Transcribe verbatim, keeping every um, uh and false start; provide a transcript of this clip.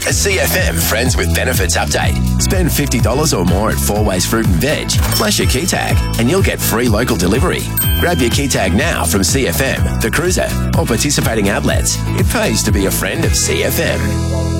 A C F M Friends with Benefits update. Spend fifty dollars or more at Four Ways Fruit and Veg. Flash your key tag and you'll get free local delivery. Grab your key tag now from C F M, The Cruiser, or participating outlets. It pays to be a friend of C F M.